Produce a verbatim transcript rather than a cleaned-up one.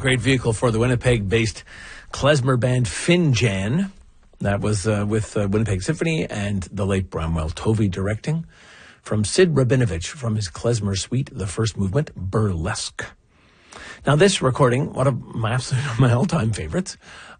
great vehicle for the Winnipeg-based klezmer band Finjan. That was uh, with uh, Winnipeg Symphony and the late Bramwell Tovey directing. From Sid Rabinovich from his klezmer suite, the first movement, Burlesque. Now this recording, one of my absolute, my all-time favorites,